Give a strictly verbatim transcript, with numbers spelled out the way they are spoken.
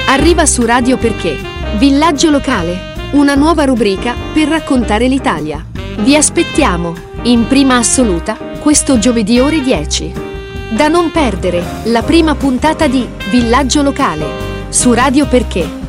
Arriva su Radio Perché, Villaggio Locale, una nuova rubrica per raccontare l'Italia. Vi aspettiamo, in prima assoluta, questo giovedì ore dieci. Da non perdere, la prima puntata di Villaggio Locale, su Radio Perché.